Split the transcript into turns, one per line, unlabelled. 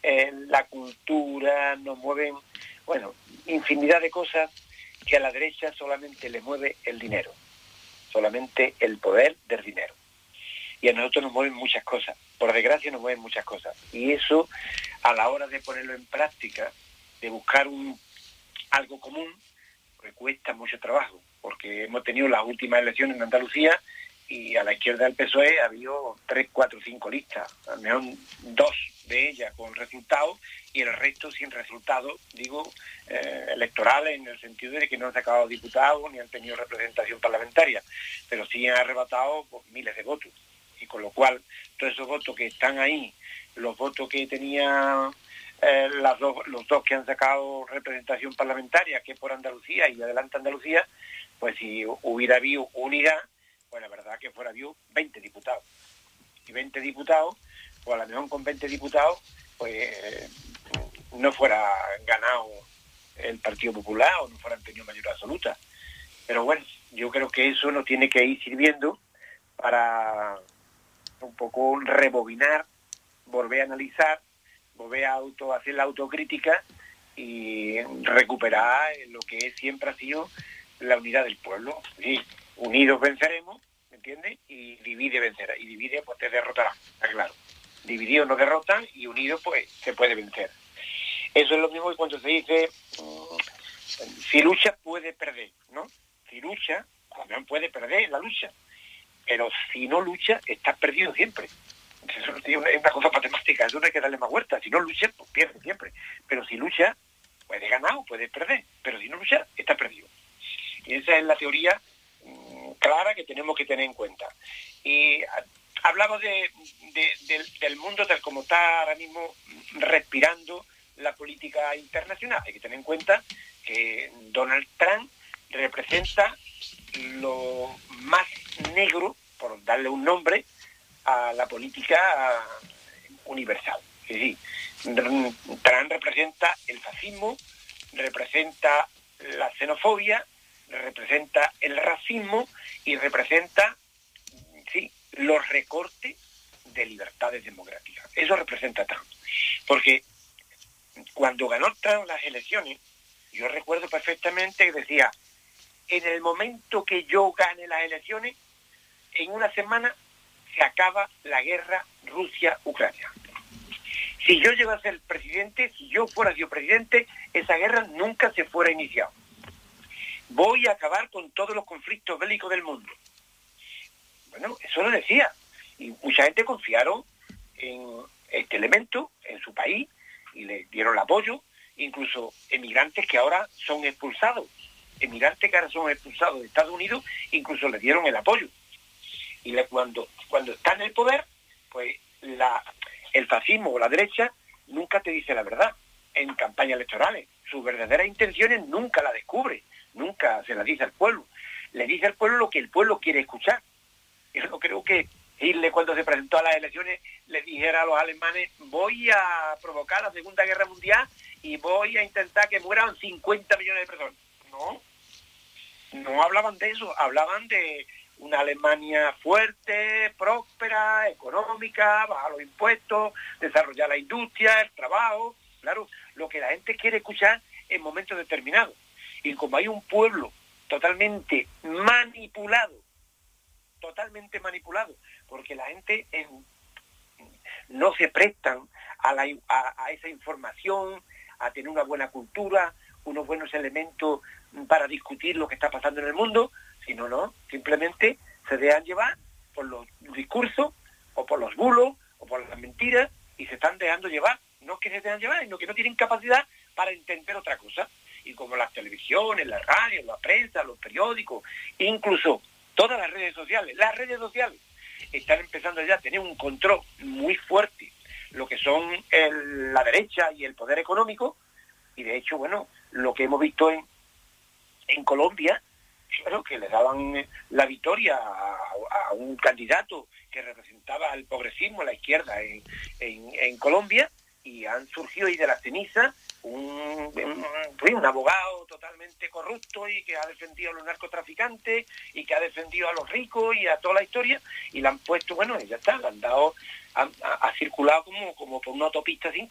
la cultura, nos mueven, bueno, infinidad de cosas que a la derecha solamente le mueve el dinero, solamente el poder del dinero. Y a nosotros nos mueven muchas cosas, por desgracia nos mueven muchas cosas. Y eso, a la hora de ponerlo en práctica, de buscar algo común, pues cuesta mucho trabajo, porque hemos tenido las últimas elecciones en Andalucía y a la izquierda del PSOE ha habido 3, 4, 5 listas, al menos 2 de ellas con resultados y el resto sin resultados, digo, electorales, en el sentido de que no han sacado diputados ni han tenido representación parlamentaria, pero sí han arrebatado pues, miles de votos. Y con lo cual, todos esos votos que están ahí, los votos que tenía los dos que han sacado representación parlamentaria, que es por Andalucía y Adelante Andalucía, pues si hubiera habido unidad, pues la verdad que fuera habido 20 diputados. Y 20 diputados, pues a lo mejor con 20 diputados, pues no fuera ganado el Partido Popular o no fueran tenido mayoría absoluta. Pero bueno, yo creo que eso nos tiene que ir sirviendo para un poco rebobinar, volver a analizar, volver a hacer la autocrítica y recuperar lo que siempre ha sido la unidad del pueblo. Sí, unidos venceremos, ¿me entiendes? Y divide vencerá. Y divide pues te derrotará, está claro. Divididos nos derrotan y unidos pues se puede vencer. Eso es lo mismo que cuando se dice si lucha puede perder, ¿no? Si lucha, también puede perder la lucha. Pero si no lucha, estás perdido siempre. Eso es una cosa matemática, eso no hay que darle más vuelta. Si no lucha, pues pierde siempre. Pero si lucha, puedes ganar o puedes perder. Pero si no lucha, estás perdido. Y esa es la teoría clara que tenemos que tener en cuenta. Y hablamos del mundo tal como está ahora mismo respirando la política internacional. Hay que tener en cuenta que Donald Trump representa lo más negro, por darle un nombre, a la política universal. Es decir, Trump representa el fascismo, representa la xenofobia, representa el racismo y representa, sí, los recortes de libertades democráticas. Eso representa Trump. Porque cuando ganó Trump las elecciones, yo recuerdo perfectamente que decía, en el momento que yo gane las elecciones, en una semana se acaba la guerra Rusia-Ucrania. Si yo llego a ser presidente, si yo fuera yo presidente, esa guerra nunca se fuera iniciado. Voy a acabar con todos los conflictos bélicos del mundo. Bueno, eso lo decía. Y mucha gente confiaron en este elemento, en su país, y le dieron el apoyo, incluso emigrantes que ahora son expulsados. Emigrantes que ahora son expulsados de Estados Unidos, incluso le dieron el apoyo. Y cuando está en el poder, pues el fascismo o la derecha nunca te dice la verdad en campañas electorales. Sus verdaderas intenciones nunca las descubre, nunca se las dice al pueblo. Le dice al pueblo lo que el pueblo quiere escuchar. Yo no creo que Hitler, cuando se presentó a las elecciones, le dijera a los alemanes, voy a provocar la Segunda Guerra Mundial y voy a intentar que mueran 50 millones de personas. No hablaban de eso, hablaban de una Alemania fuerte, próspera, económica, bajar los impuestos, desarrollar la industria, el trabajo, claro, lo que la gente quiere escuchar en momentos determinados. Y como hay un pueblo totalmente manipulado, porque la gente no se prestan a esa información, a tener una buena cultura, unos buenos elementos para discutir lo que está pasando en el mundo, sino no, simplemente se dejan llevar por los discursos, o por los bulos, o por las mentiras, y se están dejando llevar. No es que se dejan llevar, sino que no tienen capacidad para entender otra cosa. Y como las televisiones, la radio, la prensa, los periódicos, incluso todas las redes sociales están empezando ya a tener un control muy fuerte, lo que son la derecha y el poder económico, y de hecho, bueno, lo que hemos visto en Colombia, claro, que le daban la victoria a un candidato que representaba el progresismo, la izquierda en Colombia, y han surgido ahí de la ceniza un abogado totalmente corrupto y que ha defendido a los narcotraficantes y que ha defendido a los ricos y a toda la historia, y le han puesto, bueno, y ya está, le han dado, ha circulado como por una autopista sin